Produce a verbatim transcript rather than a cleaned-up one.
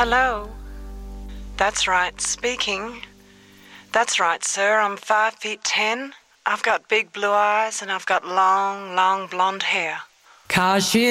Hello. That's right, speaking. That's right, sir. I'm five feet ten. I've got big blue eyes and I've got long, long blonde hair. 'Cause she